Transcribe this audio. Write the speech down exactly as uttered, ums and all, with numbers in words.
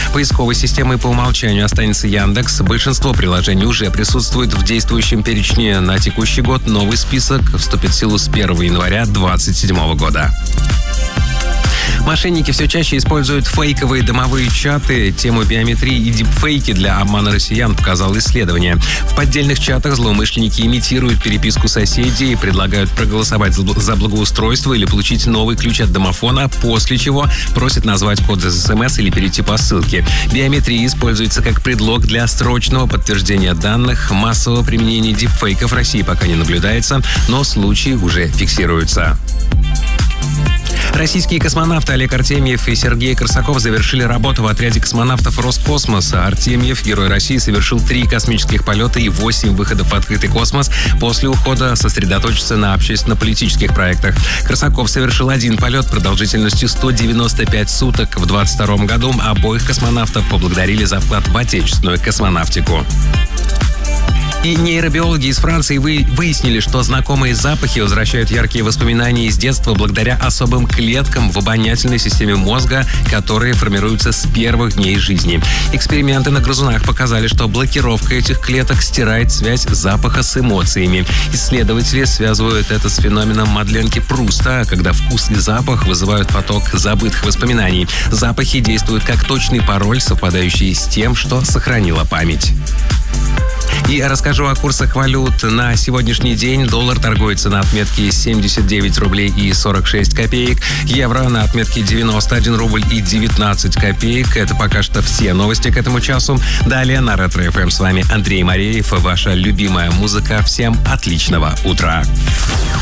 Поисковой системой по умолчанию останется Яндекс. Большинство приложений уже присутствует в действующем перечне на текущий год. Новый список вступит в силу с первого января две тысячи двадцать седьмого года. Мошенники все чаще используют фейковые домовые чаты. Тему биометрии и дипфейки для обмана россиян показало исследование. В поддельных чатах злоумышленники имитируют переписку соседей, предлагают проголосовать за благоустройство или получить новый ключ от домофона, после чего просят назвать код из СМС или перейти по ссылке. Биометрия используется как предлог для срочного подтверждения данных. Массового применения дипфейков в России пока не наблюдается, но случаи уже фиксируются. Российские космонавты Олег Артемьев и Сергей Корсаков завершили работу в отряде космонавтов Роскосмоса. Артемьев, Герой России, совершил три космических полета и восемь выходов в открытый космос. После ухода сосредоточится на общественно-политических проектах. Корсаков совершил один полет продолжительностью сто девяносто пять суток. В двадцать втором году обоих космонавтов поблагодарили за вклад в отечественную космонавтику. И нейробиологи из Франции вы, выяснили, что знакомые запахи возвращают яркие воспоминания из детства благодаря особым клеткам в обонятельной системе мозга, которые формируются с первых дней жизни. Эксперименты на грызунах показали, что блокировка этих клеток стирает связь запаха с эмоциями. Исследователи связывают это с феноменом Мадленки Пруста, когда вкус и запах вызывают поток забытых воспоминаний. Запахи действуют как точный пароль, совпадающий с тем, что сохранила память. И расскажу о курсах валют на сегодняшний день. Доллар торгуется на отметке семьдесят девять рублей и сорок шесть копеек. Евро на отметке девяносто один рубль и девятнадцать копеек. Это пока что все новости к этому часу. Далее на Ретро-эф эм с вами Андрей Мареев. Ваша любимая музыка. Всем отличного утра.